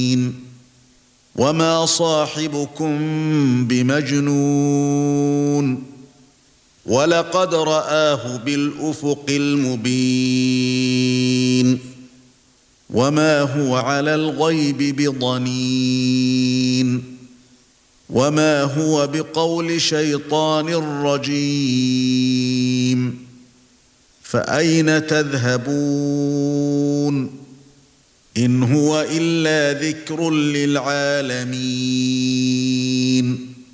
وما صاحبكم بمجنون ولقد رآه بالأفق المبين وما هو على الغيب بضنين وما هو بقول شيطان رجيم فأين تذهبون إن هو إلا ذكر للعالمين